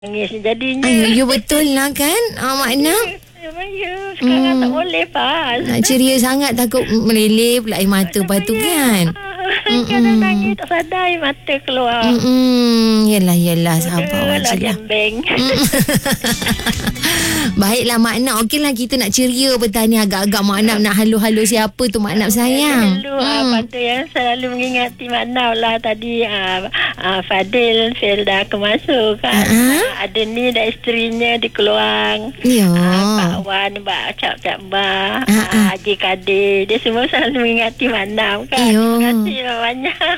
Nangis jadinya. Ya betul lah kan, makna. Ya, sekarang tak boleh pas. Nak ceria sangat takut meleleh pula air mata lepas tu kan. Kadang nangis tak sadar air mata keluar. Yelah sabar je lah. Jambeng. Baiklah Mak Nap. Okeylah kita nak ceria petang ni. Agak-agak Mak Nap nak halo-halo siapa tu Mak Nap sayang. Pada yang selalu mengingati Mak Nap lah tadi. Fadil Felda kemasuk kan. Ada ni dah isterinya di Keluang. Ya. Pak Wan, Mbak Cap Ba, Haji Kadir. Dia semua selalu mengingati Mak Nap kan. Terima kasih banyak.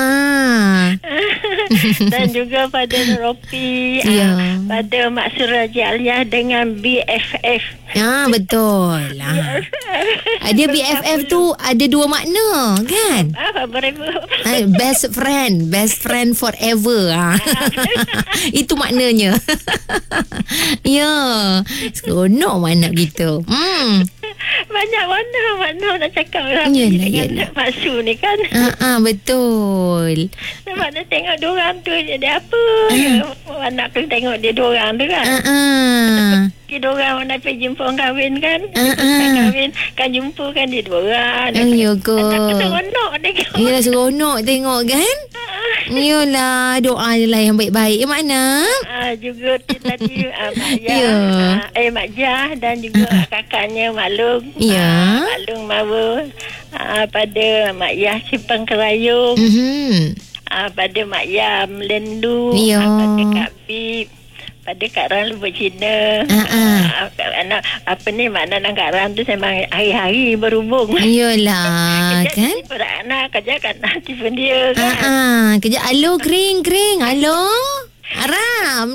Dan juga pada Ropi, pada Mak Suraji Aliyah dengan BFF. Betul lah. Dia BFF tu ada dua makna kan? Best friend forever. Itu maknanya. Ya, seronok mana gitu. Banyak mana nak cakap lah. Yelah. Mak Su ni kan. Betul. Mana tengok diorang tu jadi apa. Anak tu tengok dia diorang tu kan. Diorang nak pergi jumpa orang kahwin kan. Kahwin kan jumpa kan dia diorang. Ya ke? Anak seronok tengok. Yelah seronok tengok kan. Yelah, doa je lah yang baik-baik. Yang mana? Juga tadi Mak Jah, Mak Jah dan juga kakaknya Mak Long. Mak Long Mawa. Pada Mak Yah Simpang Kerayung. Pada Mak Yam Lendu. Pada Kak Bib. Pada Kak Ran Lubuk Cina. Anak apa ni makna anak Kak Ran tu memang hari-hari berhubung. Yelah kan. Kejap anak kejap kan telefon dia kan. Kejap alo kering. Alo Ram.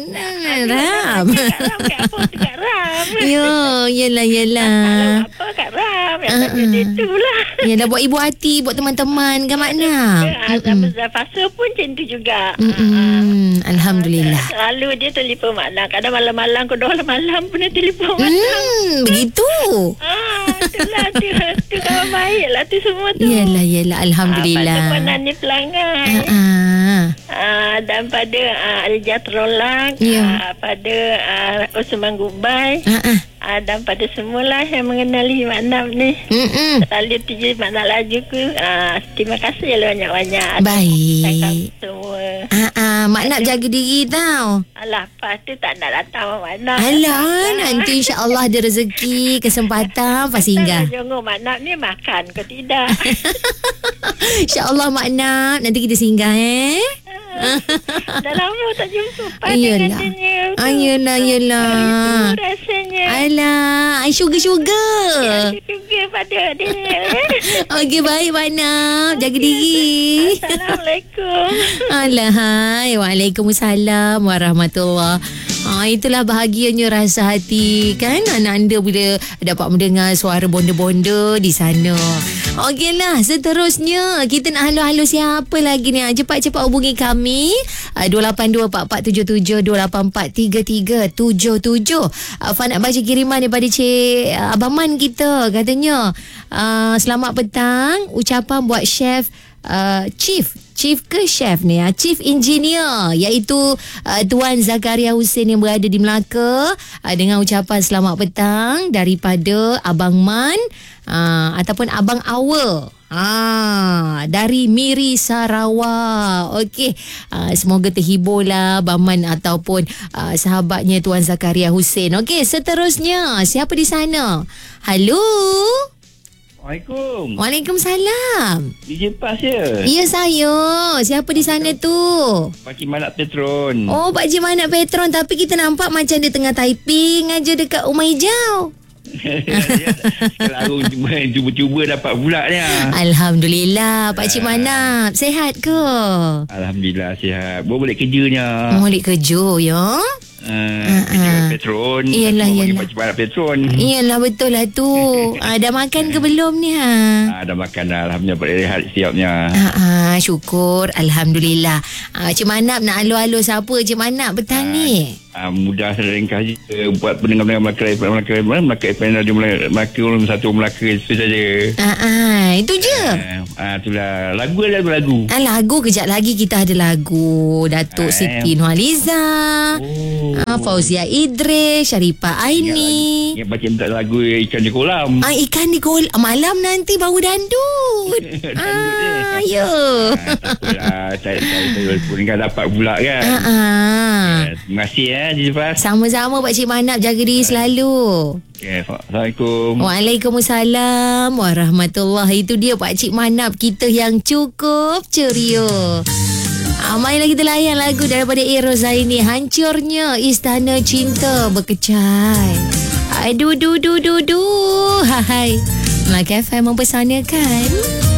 Kak Ram. Yelah. Apa Kak Ram? Dia tu lah. Yelah buat ibu hati, buat teman-teman kan makna. Fasa pun macam tu juga. Alhamdulillah. Selalu dia telefon Mak Nap. Kadang malam-malam, malam pun dia telefon Mak Nap. Begitu. Itulah tu kawan baik lah tu semua tu. Yelah. Alhamdulillah. Pada Penan ni Pelangai. Dan pada Aljat Rolak. Pada Osman Gubai. Dan pada semualah yang mengenali Mak Nap ni. Selalu tuju Mak Nap laju ku. Terima kasih banyak-banyak. Baik. Semua. Mak Nap jaga diri tau. Alah, pas tu tak nak datang Mak Nap. Alah, nanti insya-Allah ada rezeki, kesempatan pas singgah. Jenguk Mak Nap ni makan ke tidak? InsyaAllah Mak Nap, nanti kita singgah Dah lama tak jumpa. Yelah. Yelah. Rasanya. Alah, sugar. Sugar pada dia. Okey, baik Mak Nap. Jaga diri. Assalamualaikum. Alahai. Waalaikumsalam warahmatullahi. Itulah bahagianya rasa hati kan anak anda bila dapat mendengar suara bonda-bonda di sana. Okeylah, seterusnya kita nak halo-halo siapa lagi ni? Cepat-cepat hubungi kami 2824477 2843377. Afan nak baca kiriman daripada Cik Abang Man kita. Katanya selamat petang, ucapan buat chef Chief ke chef ni Chief Engineer iaitu Tuan Zakaria Hussein yang berada di Melaka dengan ucapan selamat petang daripada Abang Man ataupun Abang Awa dari Miri Sarawak. Okey, semoga terhiburlah Abang Man ataupun sahabatnya Tuan Zakaria Hussein. Okey, seterusnya siapa di sana? Halo. Assalamualaikum. Waalaikumsalam. DJ Pas ya? Ya saya. Siapa di sana tu? Pakcik Manap Petron. Oh, Pakcik Manap Petron. Tapi kita nampak macam dia tengah typing aja dekat rumah hijau. Sekarang cuba-cuba dapat pula ni. Alhamdulillah. Pakcik Manap sehat ke? Alhamdulillah sihat. Baru balik kerjanya. Balik kerja ya? Petron. Iyalah. Pakcik Manap Petron. Iyalah betul lah tu. Dah makan ke belum ni dah makan dah. Alhamdulillah berehat siapnya. Syukur. Alhamdulillah. Cik Manap nak alo-alo siapa Cik Manap petang ni? Mudah ringkas je buat pendengar-pendengar Melaka FM Radio Melaka Ulun Satu Melaka itu saja. Itu je. Itulah lagu. Lagu kejap lagi kita ada lagu Datuk Siti Nurhaliza, Fauzia Idris, Sharifah Aini. Yang baca minta lagu Ikan di Kolam. Ikan di kolam malam nanti baru dandut. Ya. Saya pun dapat pula kan. Terima kasih Jifas. Sama-sama Pakcik Manap, jaga diri selalu. Assalamualaikum. Waalaikumsalam warahmatullahi. Itu dia Pakcik Manap kita yang cukup ceria. Mainlah kita layan lagu daripada Eros Zaini, Hancurnya Istana Cinta Berkecai. Aduh, Hai. Melaka FM mempersanakan.